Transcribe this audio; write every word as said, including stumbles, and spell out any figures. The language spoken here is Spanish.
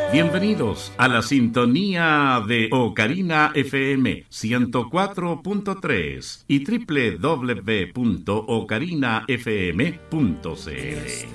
Bienvenidos a la sintonía de Ocarina F M ciento cuatro punto tres y doble u doble u doble u punto ocarina f m punto c l.